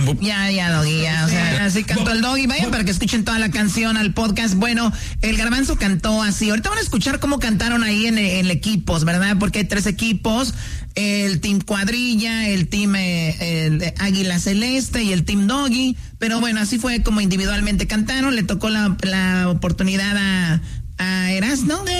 Ya, Doggy, ya, o sea, así cantó el Doggy. Vayan para que escuchen toda la canción al podcast. Bueno, el Garbanzo cantó así. Ahorita van a escuchar cómo cantaron ahí en equipos, ¿verdad? Porque hay 3 equipos. El Team Cuadrilla, el Team el Águila Celeste y el Team Doggy. Pero bueno, así fue como individualmente cantaron. Le tocó la oportunidad a Erasno.